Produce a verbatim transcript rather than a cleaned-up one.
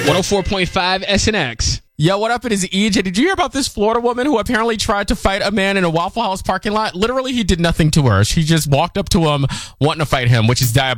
one oh four point five S N X. Yo, what up? It is E J. Did you hear about this Florida woman who apparently tried to fight a man in a Waffle House parking lot? Literally, he did nothing to her. She just walked up to him wanting to fight him, which is diabolical.